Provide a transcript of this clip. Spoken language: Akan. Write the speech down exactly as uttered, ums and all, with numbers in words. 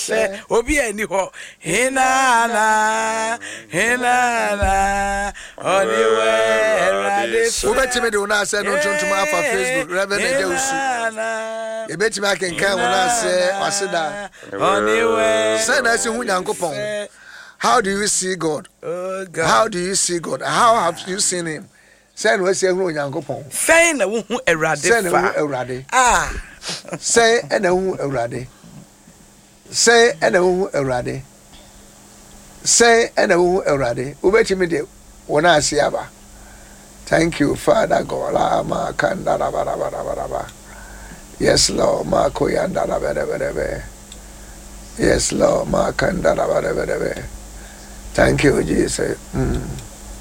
se obi ani ho hinana hinana oniwe erade so ubetimi de una se no ntontom afa Facebook Reverend Ejeusu ebetimi akenkan una se waseda oniwe say na se hu Nyankopon. How do you see God? Oh God. How do you see God? How have you seen him? Say no se hu Nyankopon. Say na wo hu erade fa. Say na hu Ewurade. Ah. Say na hu Ewurade. Say na hu Ewurade. Say na hu Ewurade. Ubetimi de wona ase aba. Thank you, Father God. La ma kanda la ba la ba la ba. Yes, Lord. Ma koyanda la ba ba ba. Yes, Lord. Ma kanda la ba ba ba. Thank you, Jesus. Mm.